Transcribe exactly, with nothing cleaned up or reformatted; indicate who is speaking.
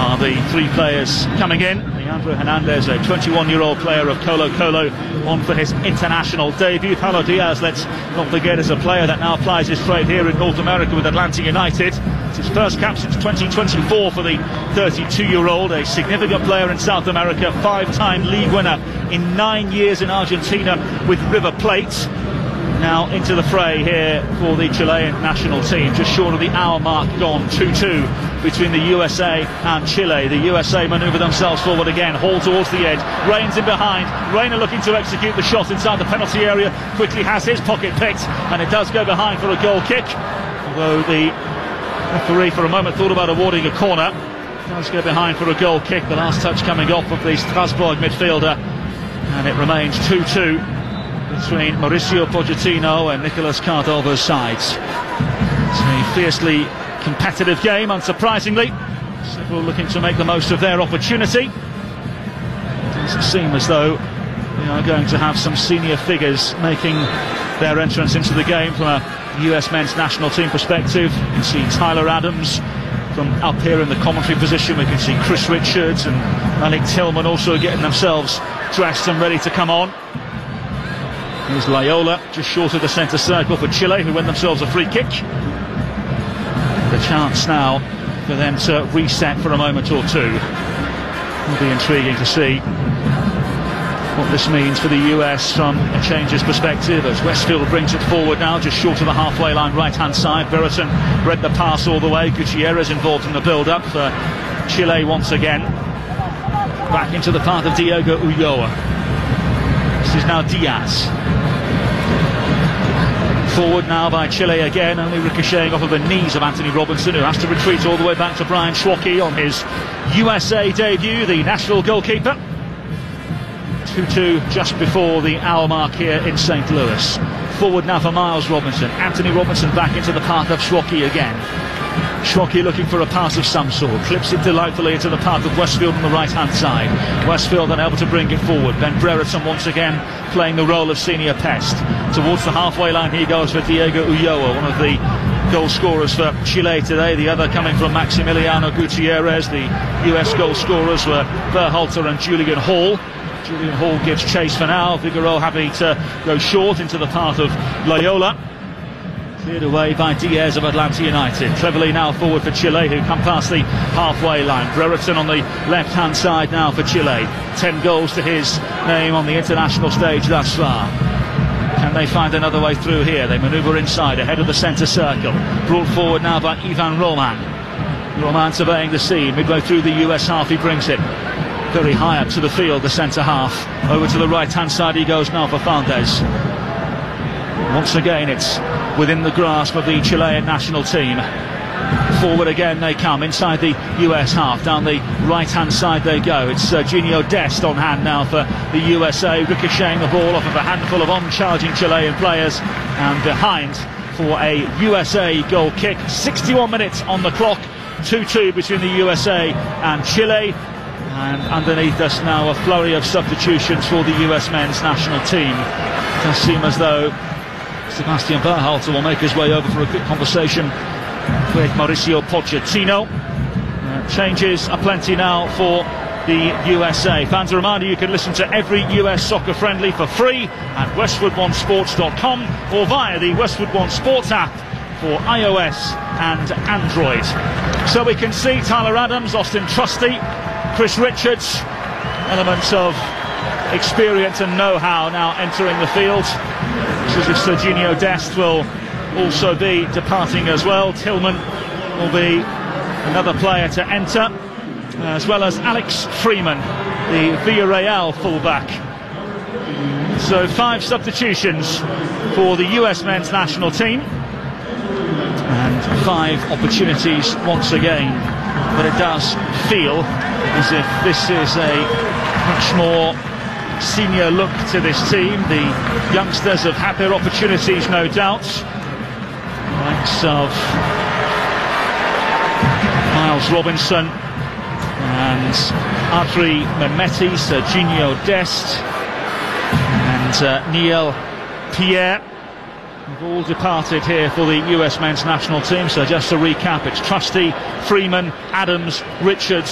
Speaker 1: are the three players coming in. Leandro Hernandez, a twenty-one-year-old player of Colo Colo, on for his international debut. Paulo Diaz, let's not forget, is a player that now plies his trade here in North America with Atlanta United. It's his first cap since twenty twenty-four for the thirty-two-year-old, a significant player in South America, five-time league winner in nine years in Argentina with River Plate. Now into the fray here for the Chilean national team, just short of the hour mark gone, two two between the U S A and Chile. The U S A manoeuvre themselves forward again, Hall towards the edge, Reigns in behind, Reina looking to execute the shot inside the penalty area, quickly has his pocket picked, and it does go behind for a goal kick, although the referee for a moment thought about awarding a corner. It does go behind for a goal kick, the last touch coming off of the Strasbourg midfielder, and it remains two two between Mauricio Pochettino and Nicolas Cardova's sides. It's a fiercely competitive game, unsurprisingly. Several looking to make the most of their opportunity. It doesn't seem as though we are going to have some senior figures making their entrance into the game from a U S men's national team perspective. You can see Tyler Adams from up here in the commentary position. We can see Chris Richards and Malik Tillman also getting themselves dressed and ready to come on. Here's Loyola, just short of the centre circle for Chile, who win themselves a free kick. The chance now for them to reset for a moment or two. It'll be intriguing to see what this means for the U S from a changes perspective, as Westfield brings it forward now, just short of the halfway line, right-hand side. Brereton read the pass all the way. Gutierrez involved in the build-up for Chile once again. Back into the path of Diego Ulloa. This is now Diaz. Forward now by Chile again, only ricocheting off of the knees of Anthony Robinson, who has to retreat all the way back to Brian Schwocke on his U S A debut, the Nashville goalkeeper. two two just before the hour mark here in Saint Louis. Forward now for Miles Robinson. Anthony Robinson back into the path of Schwocke again. Schwocke looking for a pass of some sort, clips it delightfully into the path of Westfield on the right-hand side. Westfield unable to bring it forward. Ben Brereton once again playing the role of senior pest. Towards the halfway line he goes for Diego Ulloa, one of the goal scorers for Chile today, the other coming from Maximiliano Gutierrez. The U S goal scorers were Berhalter and Julian Hall. Julian Hall gives chase for now. Figueroa happy to go short into the path of Loyola. Cleared away by Diaz of Atlanta United. Cleverly now forward for Chile, who come past the halfway line. Brereton on the left-hand side now for Chile. Ten goals to his name on the international stage thus far. Can they find another way through here? They manoeuvre inside, ahead of the centre circle. Brought forward now by Ivan Roman. Roman surveying the scene. Midway through the U S half he brings it. Very high up to the field, the centre half. Over to the right-hand side he goes now for Fernandez. Once again it's within the grasp of the Chilean national team. Forward again they come, inside the U S half, down the right-hand side they go. It's Serginho Dest on hand now for the U S A, ricocheting the ball off of a handful of on-charging Chilean players, and behind for a U S A goal kick. sixty-one minutes on the clock, two two between the U S A and Chile. And underneath us now a flurry of substitutions for the U S men's national team. It does seem as though Sebastian Berhalter will make his way over for a quick conversation with Mauricio Pochettino. Uh, changes are plenty now for the U S A. Fans, a reminder, you can listen to every U S soccer friendly for free at westwood one sports dot com or via the Westwood One Sports app for iOS and Android. So we can see Tyler Adams, Austin Trusty, Chris Richards, elements of experience and know-how now entering the field. It's as if Serginho Dest will also be departing as well. Tillman will be another player to enter, as well as Alex Freeman, the Villarreal fullback. So five substitutions for the U S men's national team, and five opportunities once again. But it does feel as if this is a much more senior look to this team. The youngsters have had their opportunities, no doubt. The likes of Miles Robinson and Adri Mehmeti, Serginho Dest and uh, Niel Pierre have all departed here for the U S men's national team. So just to recap, it's Trusty, Freeman, Adams, Richards,